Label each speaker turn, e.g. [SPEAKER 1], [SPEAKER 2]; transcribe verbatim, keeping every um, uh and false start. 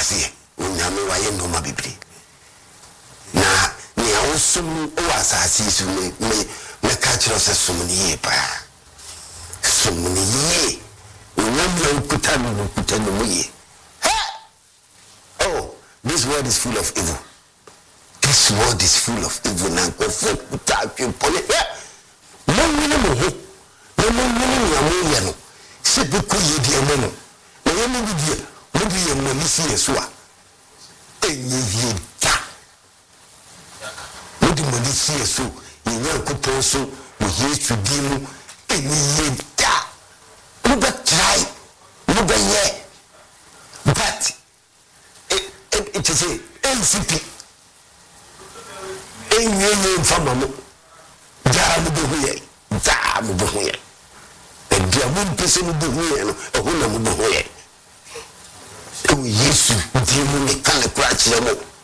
[SPEAKER 1] aseɛ onyame waye no ma bibiri na ne awosum o asase so me me ka kyerɛ sɛ som ne yie pa som ne yie onyame ukuta no ukuta no mu yie. Oh, this world is full of evil. This world is full of evil. Na nkɔfo kuta atwempɔne mo nwene mo ho na mo nwene nea moyɛ no sɛ bɛkɔ yɛ deɛ mo no na yɛ mo bidie mo de yɛ mmani si yɛ so a ɛnyɛ yie da mo de mmani si yɛ so yɛ Nyankopɔn so wɔ Yesu din mu ɛnyɛ yie da mo bɛtrae mo bɛyɛ but it is a N C P ɛnyɛ yɛ mfama mo daa mo bɛhu yɛ daa mo bɛhu yɛ ɛdi a mo mpɛ sɛ mo bɛhu yɛ no ɛho na mo bɛhu yɛ ɛwɔ Yesu din mu ne ka ne kora kyerɛ mo